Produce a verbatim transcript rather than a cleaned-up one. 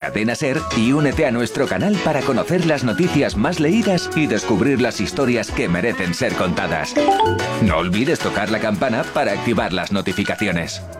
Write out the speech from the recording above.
Cadena Ser y únete a nuestro canal para conocer las noticias más leídas y descubrir las historias que merecen ser contadas. No olvides tocar la campana para activar las notificaciones.